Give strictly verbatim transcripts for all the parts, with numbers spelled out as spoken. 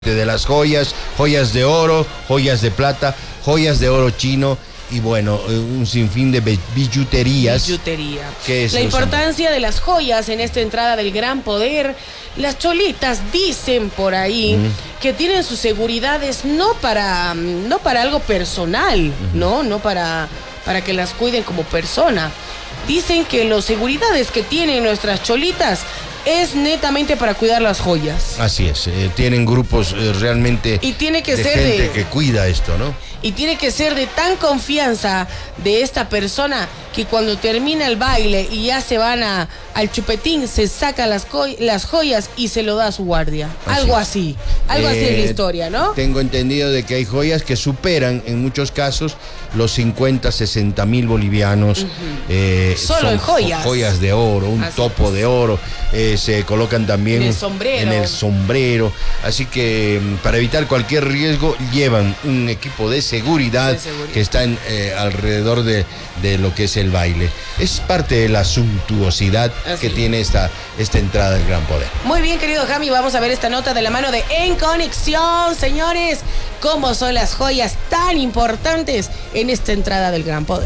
de las joyas, joyas de oro, joyas de plata, joyas de oro chino y bueno, un sinfín de billuterías. Billutería. Que La importancia de las joyas en esta entrada del Gran Poder. Las cholitas dicen por ahí uh-huh. que tienen sus seguridades no para, no para algo personal, uh-huh. no, no para, para que las cuiden como persona. Dicen que las seguridades que tienen nuestras cholitas es netamente para cuidar las joyas. Así es, eh, tienen grupos eh, realmente y tiene que de ser gente de, que cuida esto, ¿no? Y tiene que ser de tan confianza de esta persona que cuando termina el baile y ya se van a, al chupetín, se saca las, co- las joyas y se lo da a su guardia. Así algo así, algo eh, así es la historia, ¿no? Tengo entendido de que hay joyas que superan en muchos casos los cincuenta, sesenta mil bolivianos. Uh-huh. eh, Solo en joyas. Joyas de oro, un así topo es. de oro. Eh, se colocan también en el sombrero. En el sombrero. Así que para evitar cualquier riesgo llevan un equipo de seguridad, de seguridad. que está en, eh, alrededor de, de lo que es el baile. Es parte de la suntuosidad así. que tiene esta, esta entrada del Gran Poder. Muy bien, querido Jami, vamos a ver esta nota de la mano de En Conexión, señores. ¿Cómo son las joyas tan importantes en esta entrada del Gran Poder?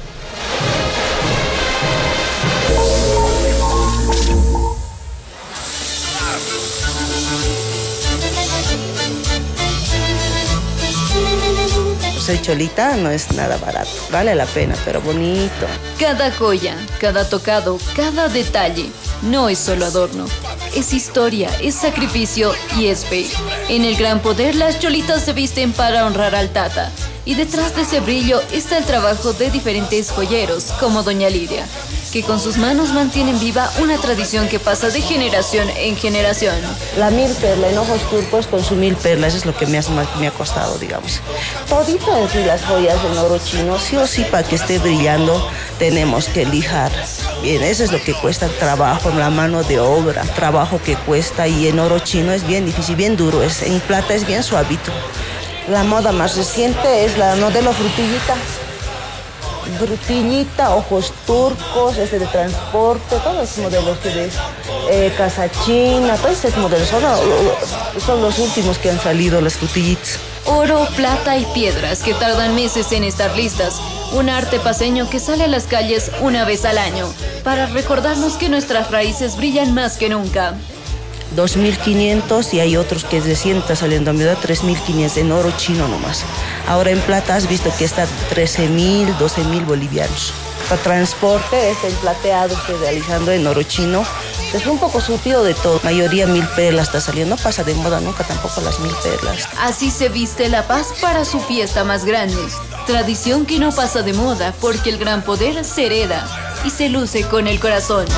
Ser cholita no es nada barato, vale la pena, pero bonito. Cada joya, cada tocado, cada detalle, no es solo adorno. Es historia, es sacrificio y es fe. En el Gran Poder las cholitas se visten para honrar al Tata. Y detrás de ese brillo está el trabajo de diferentes joyeros, como Doña Lidia, que con sus manos mantienen viva una tradición que pasa de generación en generación. La mil perla en ojos turcos con su mil perlas es lo que me ha, me ha costado, digamos. Todito en sí las joyas en oro chino, sí o sí para que esté brillando tenemos que lijar. Bien, eso es lo que cuesta el trabajo, la mano de obra, trabajo que cuesta, y en oro chino es bien difícil, bien duro, es, en plata es bien suavito. La moda más reciente es la modelo frutillita. Frutillita, ojos turcos, este de transporte, todos esos modelos que ves, eh, casa china, todos esos modelos son, son los últimos que han salido, las frutillitas. Oro, plata y piedras que tardan meses en estar listas. Un arte paceño que sale a las calles una vez al año para recordarnos que nuestras raíces brillan más que nunca. dos mil quinientos y hay otros que recién está saliendo a mi edad, tres mil quinientos en oro chino nomás. Ahora en plata has visto que está trece mil, doce mil bolivianos. Para transporte, este plateado estoy realizando en oro chino. Es un poco surtido de todo. Mayoría mil perlas está saliendo. No pasa de moda nunca tampoco las mil perlas. Así se viste La Paz para su fiesta más grande. Tradición que no pasa de moda porque el Gran Poder se hereda y se luce con el corazón.